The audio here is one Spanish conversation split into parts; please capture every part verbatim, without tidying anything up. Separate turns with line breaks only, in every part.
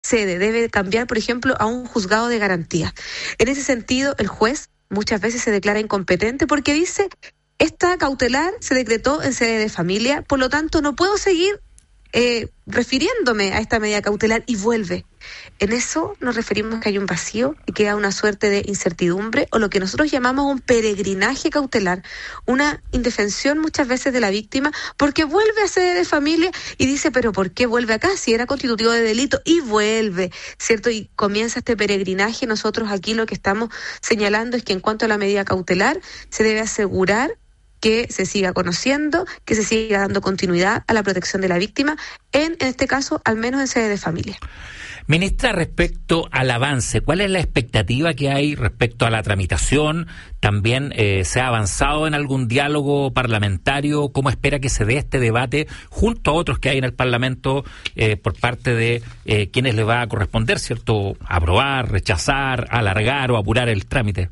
sede, debe cambiar, por ejemplo, a un juzgado de garantía. En ese sentido, el juez muchas veces se declara incompetente porque dice, esta cautelar se decretó en sede de familia, por lo tanto no puedo seguir eh, refiriéndome a esta medida cautelar, y vuelve. En eso nos referimos que hay un vacío y queda una suerte de incertidumbre, o lo que nosotros llamamos un peregrinaje cautelar, una indefensión muchas veces de la víctima, porque vuelve a sede de familia y dice, pero ¿por qué vuelve acá si era constitutivo de delito? Y vuelve, ¿cierto? Y comienza este peregrinaje. Nosotros aquí lo que estamos señalando es que en cuanto a la medida cautelar, se debe asegurar que se siga conociendo, que se siga dando continuidad a la protección de la víctima, en, en este caso, al menos en sede de familia.
Ministra, respecto al avance, ¿cuál es la expectativa que hay respecto a la tramitación? ¿También eh, se ha avanzado en algún diálogo parlamentario? ¿Cómo espera que se dé este debate junto a otros que hay en el Parlamento eh, por parte de eh, quienes le va a corresponder, ¿cierto?, aprobar, rechazar, alargar o apurar el trámite?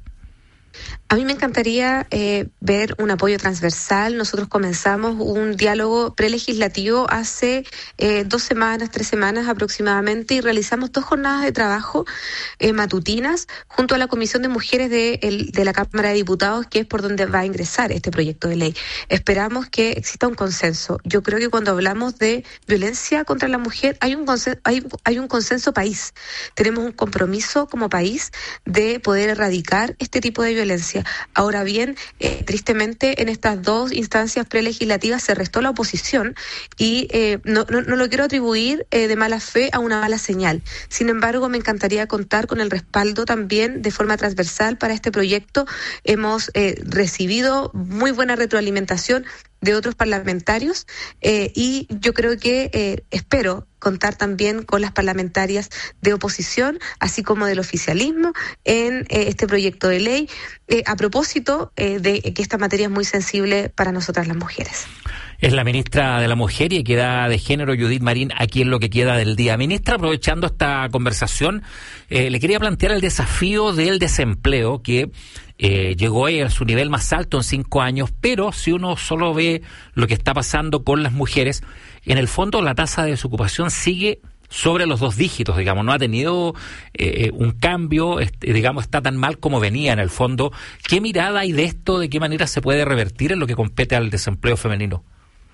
A mí me encantaría eh, ver un apoyo transversal. Nosotros comenzamos un diálogo prelegislativo hace eh, dos semanas, tres semanas aproximadamente, y realizamos dos jornadas de trabajo eh, matutinas junto a la Comisión de Mujeres de, el, de la Cámara de Diputados, que es por donde va a ingresar este proyecto de ley. Esperamos que exista un consenso. Yo creo que cuando hablamos de violencia contra la mujer hay un consenso, hay, hay un consenso país. Tenemos un compromiso como país de poder erradicar este tipo de violencia. Ahora bien, eh, tristemente en estas dos instancias prelegislativas se restó la oposición y eh, no, no, no lo quiero atribuir eh, de mala fe a una mala señal. Sin embargo, me encantaría contar con el respaldo también de forma transversal para este proyecto. Hemos eh, recibido muy buena retroalimentación de otros parlamentarios eh, y yo creo que eh, espero contar también con las parlamentarias de oposición, así como del oficialismo, en eh, este proyecto de ley, eh, a propósito eh, de que esta materia es muy sensible para nosotras las mujeres.
Es la ministra de la Mujer y Equidad de Género, Judith Marín, aquí en Lo que Queda del Día. Ministra, aprovechando esta conversación, eh, le quería plantear el desafío del desempleo, que eh, llegó a su nivel más alto en cinco años, pero si uno solo ve lo que está pasando con las mujeres, en el fondo la tasa de desocupación sigue sobre los dos dígitos, digamos, no ha tenido eh, un cambio, este, digamos, está tan mal como venía en el fondo. ¿Qué mirada hay de esto? ¿De qué manera se puede revertir en lo que compete al desempleo femenino?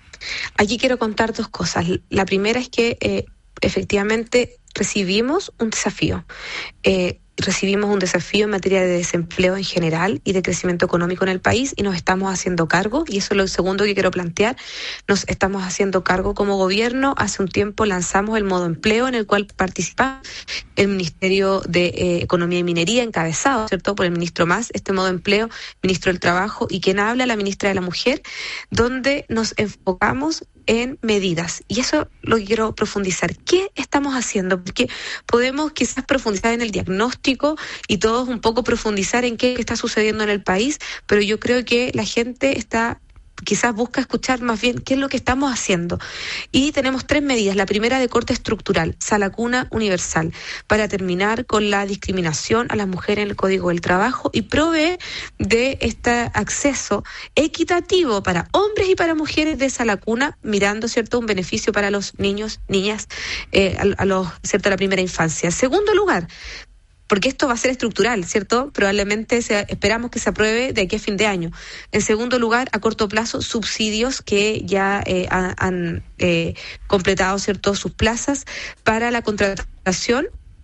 Aquí quiero contar dos cosas. La primera es que eh, efectivamente recibimos un desafío. Eh, recibimos un desafío en materia de desempleo en general y de crecimiento económico en el país, y nos estamos haciendo cargo, y eso es lo segundo que quiero plantear. Nos estamos haciendo cargo como gobierno. Hace un tiempo lanzamos el modo empleo, en el cual participa el Ministerio de eh, Economía y Minería, encabezado, ¿cierto?, por el ministro Mas, este modo empleo, ministro del Trabajo, y quien habla, la ministra de la Mujer, donde nos enfocamos en medidas. Y eso lo quiero profundizar. ¿Qué estamos haciendo? Porque podemos quizás profundizar en el diagnóstico y todos un poco profundizar en qué está sucediendo en el país, pero yo creo que la gente está quizás busca escuchar más bien qué es lo que estamos haciendo. Y tenemos tres medidas. La primera, de corte estructural, sala cuna universal, para terminar con la discriminación a las mujeres en el Código del Trabajo y provee de este acceso equitativo para hombres y para mujeres de sala cuna, mirando, ¿cierto?, un beneficio para los niños, niñas, eh, a, a los, ¿cierto?, a la primera infancia. En segundo lugar, porque esto va a ser estructural, ¿cierto? Probablemente se, esperamos que se apruebe de aquí a fin de año. En segundo lugar, a corto plazo, subsidios que ya eh, han, han eh, completado, ¿cierto?, sus plazas para la contratación,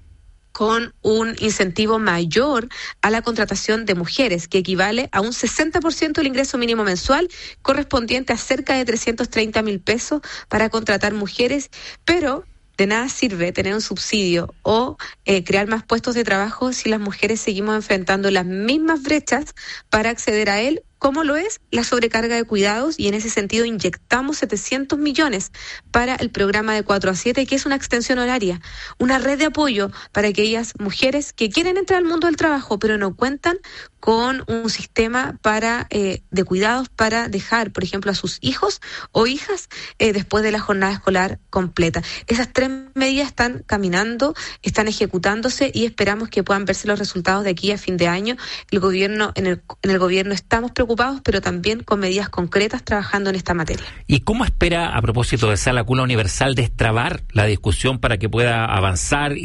con un incentivo mayor a la contratación de mujeres, que equivale a un sesenta por ciento del ingreso mínimo mensual, correspondiente a cerca de trescientos treinta mil pesos para contratar mujeres, pero de nada sirve tener un subsidio o eh, crear más puestos de trabajo si las mujeres seguimos enfrentando las mismas brechas para acceder a él, como lo es la sobrecarga de cuidados, y en ese sentido inyectamos setecientos millones para el programa de cuatro a siete, que es una extensión horaria, una red de apoyo para aquellas mujeres que quieren entrar al mundo del trabajo, pero no cuentan con un sistema para eh, de cuidados para dejar, por ejemplo, a sus hijos o hijas eh, después de la jornada escolar completa. Esas tres medidas están caminando, están ejecutándose, y esperamos que puedan verse los resultados de aquí a fin de año. El gobierno, en el, en el gobierno estamos preocupados, pero también con medidas concretas trabajando en esta materia.
¿Y cómo espera, a propósito de sala cuna universal, destrabar la discusión para que pueda avanzar